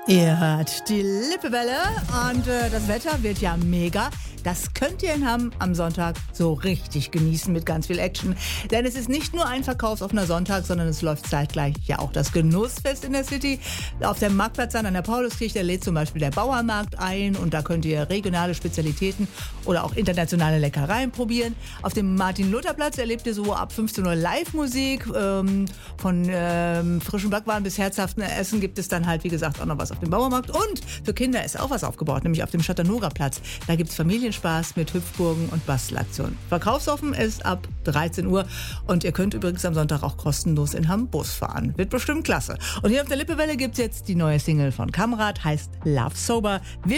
Ihr hört die Lippewelle und das Wetter wird ja mega. Das könnt ihr in Hamm am Sonntag so richtig genießen mit ganz viel Action. Denn es ist nicht nur ein verkaufsoffener Sonntag, sondern es läuft zeitgleich ja auch das Genussfest in der City. Auf dem Marktplatz an der Pauluskirche, da lädt zum Beispiel der Bauernmarkt ein und da könnt ihr regionale Spezialitäten oder auch internationale Leckereien probieren. Auf dem Martin-Luther-Platz erlebt ihr so ab 15 Uhr Live-Musik. Von frischen Backwaren bis herzhaften Essen gibt es dann halt, wie gesagt, auch noch was auf dem Bauernmarkt. Und für Kinder ist auch was aufgebaut, nämlich auf dem Chattanooga-Platz. Da gibt es Familienspaß mit Hüpfburgen und Bastelaktionen. Verkaufsoffen ist ab 13 Uhr und ihr könnt übrigens am Sonntag auch kostenlos in Hamm Bus fahren. Wird bestimmt klasse. Und hier auf der Lippewelle gibt es jetzt die neue Single von Kamrat, heißt Love Sober.